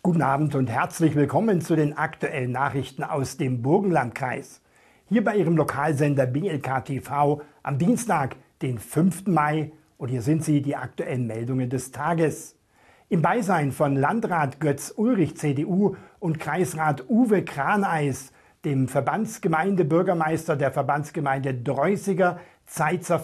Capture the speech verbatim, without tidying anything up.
Guten Abend und herzlich willkommen zu den aktuellen Nachrichten aus dem Burgenlandkreis. Hier bei Ihrem Lokalsender B L K T V am Dienstag, den fünften Mai. Und hier sind sie, die aktuellen Meldungen des Tages. Im Beisein von Landrat Götz Ulrich C D U und Kreisrat Uwe Kraneis, dem Verbandsgemeindebürgermeister der Verbandsgemeinde Dreußiger, Zeitzer